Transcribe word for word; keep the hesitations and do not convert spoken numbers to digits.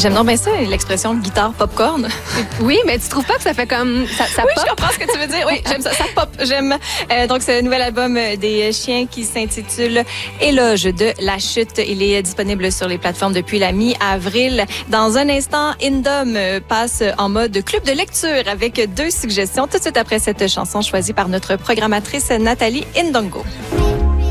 J'aime donc bien ça, l'expression guitare popcorn. Oui, mais tu trouves pas que ça fait comme... Ça, ça Oui, pop? je comprends ce que tu veux dire. Oui, j'aime ça. Ça pop. J'aime. Euh, donc, ce nouvel album des Chiens qui s'intitule Éloge de la chute. Il est disponible sur les plateformes depuis la mi-avril. Dans un instant, Indom passe en mode club de lecture avec deux suggestions tout de suite après cette chanson choisie par notre programmatrice Nathalie Indongo.